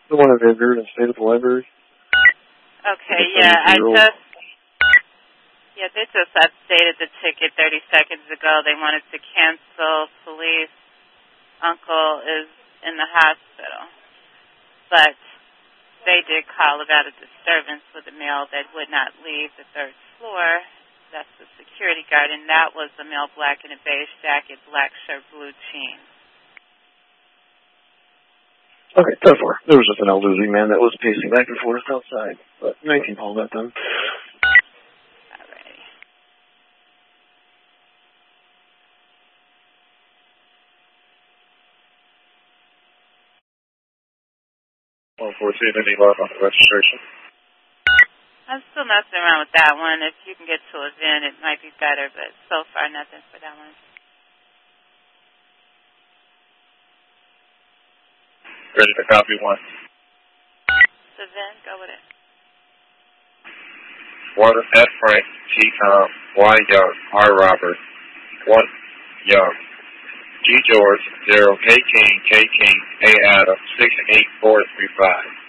The one that injured and stayed at the library. Okay, yeah, they just updated the ticket 30 seconds ago. They wanted to cancel. Police uncle is in the hospital. But they did call about a disturbance with a male that would not leave the third floor. That's the security guard, and that was a male black in a beige jacket, black shirt, blue jeans. Okay, 10-4. There was just an elderly man that was pacing back and forth outside, but 19 called that then. Alrighty. Any luck on the registration? I'm still messing around with that one. If you can get to a VIN, it might be better, but so far nothing for that one. Ready to copy one. The VIN, go with it. Water F. Frank, G. Tom, Y. Young, R. Robert, 1. Young, G. George, 0. K. King, A. Adam, 68435.